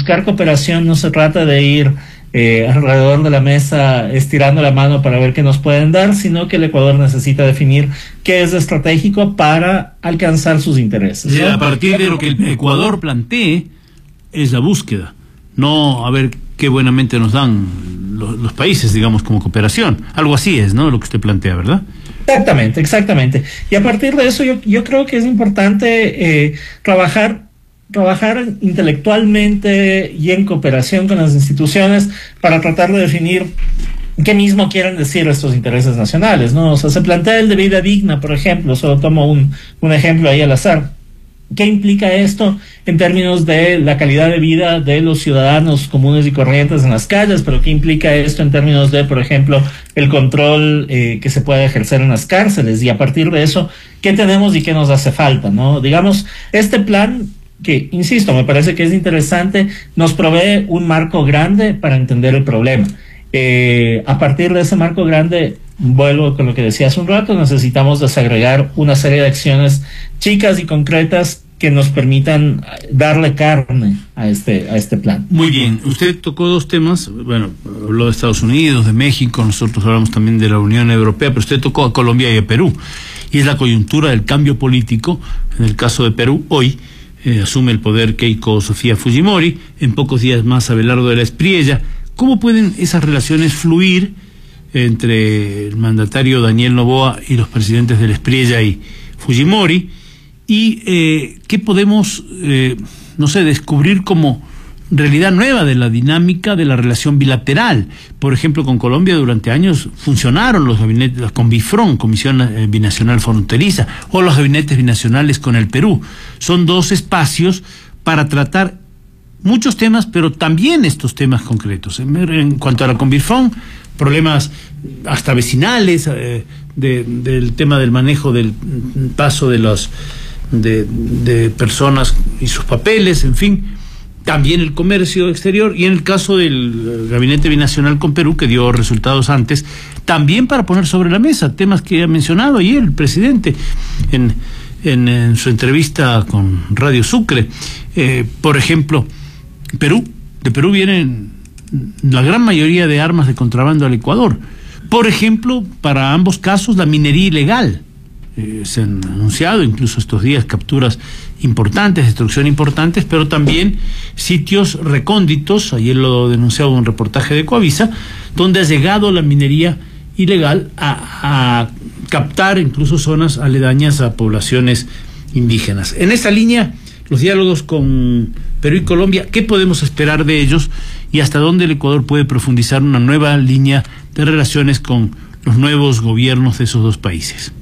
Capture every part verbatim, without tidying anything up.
buscar cooperación no se trata de ir eh, alrededor de la mesa estirando la mano para ver qué nos pueden dar, sino que el Ecuador necesita definir qué es estratégico para alcanzar sus intereses, ¿no? Sí, a partir de lo que el Ecuador plantee es la búsqueda, no a ver qué buenamente nos dan los, los países, digamos, como cooperación. Algo así es, ¿no?, lo que usted plantea, ¿verdad? Exactamente, exactamente. Y a partir de eso yo, yo creo que es importante eh, trabajar trabajar intelectualmente y en cooperación con las instituciones para tratar de definir qué mismo quieren decir estos intereses nacionales, ¿no? O sea, se plantea el de vida digna, por ejemplo, solo tomo un, un ejemplo ahí al azar. ¿Qué implica esto en términos de la calidad de vida de los ciudadanos comunes y corrientes en las calles? Pero ¿qué implica esto en términos de, por ejemplo, el control eh, que se puede ejercer en las cárceles? Y a partir de eso, ¿qué tenemos y qué nos hace falta, ¿no? Digamos, este plan, que, insisto, me parece que es interesante, nos provee un marco grande para entender el problema. Eh, a partir de ese marco grande, vuelvo con lo que decía hace un rato, necesitamos desagregar una serie de acciones chicas y concretas que nos permitan darle carne a este, a este plan. Muy bien, usted tocó dos temas, bueno, habló de Estados Unidos, de México, nosotros hablamos también de la Unión Europea, pero usted tocó a Colombia y a Perú, y es la coyuntura del cambio político. En el caso de Perú, hoy eh, asume el poder Keiko Sofía Fujimori, en pocos días más Abelardo de la Espriella. ¿Cómo pueden esas relaciones fluir entre el mandatario Daniel Noboa y los presidentes de la Espriella y Fujimori? Y eh, qué podemos, eh, no sé, descubrir como realidad nueva de la dinámica de la relación bilateral. Por ejemplo, con Colombia durante años funcionaron los gabinetes, la CONBIFRON, Comisión eh, Binacional Fronteriza, o los gabinetes binacionales con el Perú. Son dos espacios para tratar muchos temas, pero también estos temas concretos. En, en cuanto a la CONBIFRON, problemas hasta vecinales, eh, de, del tema del manejo del paso de los de, de personas y sus papeles, en fin, también el comercio exterior, y en el caso del gabinete binacional con Perú, que dio resultados antes, también para poner sobre la mesa temas que ha mencionado ayer el presidente en, en, en su entrevista con Radio Sucre. Eh, por ejemplo, Perú, de Perú vienen la gran mayoría de armas de contrabando al Ecuador. Por ejemplo, para ambos casos, la minería ilegal. Eh, se han anunciado incluso estos días capturas importantes, destrucción importantes, pero también sitios recónditos, ayer lo denunciaba un reportaje de Coavisa, donde ha llegado la minería ilegal a, a captar incluso zonas aledañas a poblaciones indígenas. En esa línea, los diálogos con Perú y Colombia, ¿qué podemos esperar de ellos y hasta dónde el Ecuador puede profundizar una nueva línea de relaciones con los nuevos gobiernos de esos dos países?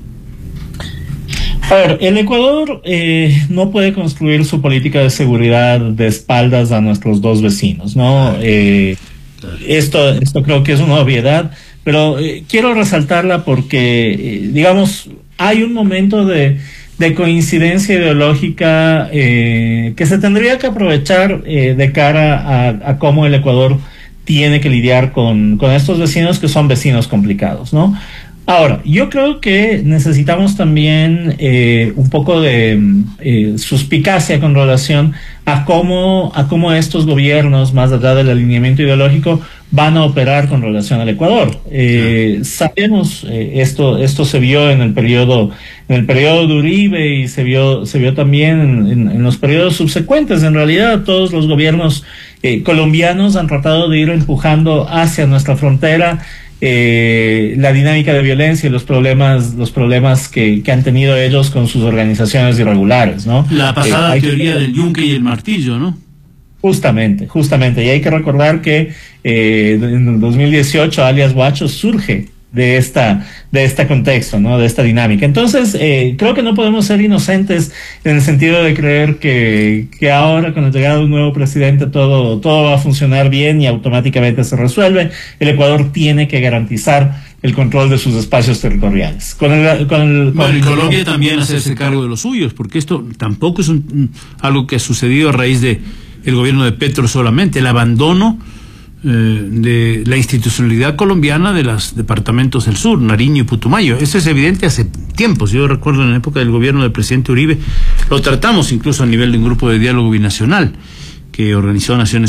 A ver, el Ecuador eh, no puede construir su política de seguridad de espaldas a nuestros dos vecinos, ¿no? Eh, esto, esto creo que es una obviedad, pero eh, quiero resaltarla porque, eh, digamos, hay un momento de, de coincidencia ideológica eh, que se tendría que aprovechar eh, de cara a, a cómo el Ecuador tiene que lidiar con, con estos vecinos que son vecinos complicados, ¿no? Ahora, yo creo que necesitamos también eh, un poco de eh, suspicacia con relación a cómo, a cómo estos gobiernos, más allá del alineamiento ideológico, van a operar con relación al Ecuador. Eh, sabemos, eh, esto, esto se vio en el periodo, en el periodo de Uribe y se vio, se vio también en, en, en los periodos subsecuentes. En realidad, todos los gobiernos eh, colombianos han tratado de ir empujando hacia nuestra frontera Eh, la dinámica de violencia y los problemas los problemas que, que han tenido ellos con sus organizaciones irregulares, ¿no? La pasada eh, teoría que, del yunque y el martillo, ¿no? Justamente, justamente. Y hay que recordar que eh, en el dos mil dieciocho alias Guacho surge de esta de este contexto, ¿no? De esta dinámica. Entonces, eh, creo que no podemos ser inocentes en el sentido de creer que, que ahora con la llegada de un nuevo presidente todo, todo va a funcionar bien y automáticamente se resuelve. El Ecuador tiene que garantizar el control de sus espacios territoriales. Con el, con el, con bueno, y Colombia el, también hacerse cargo de los suyos, porque esto tampoco es un, algo que ha sucedido a raíz de el gobierno de Petro solamente, el abandono Eh, de la institucionalidad colombiana de los departamentos del sur, Nariño y Putumayo. Eso es evidente hace tiempos. Yo recuerdo en la época del gobierno del presidente Uribe, lo tratamos incluso a nivel de un grupo de diálogo binacional que organizó Naciones